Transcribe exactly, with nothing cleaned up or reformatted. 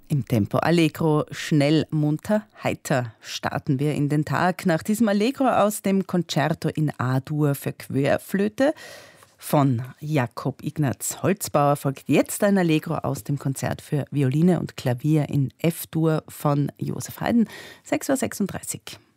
Im Tempo Allegro, schnell, munter, heiter starten wir in den Tag. Nach diesem Allegro aus dem Concerto in A-Dur für Querflöte von Jakob Ignaz Holzbauer folgt jetzt ein Allegro aus dem Konzert für Violine und Klavier in F-Dur von Josef Haydn, sechs Uhr sechsunddreißig.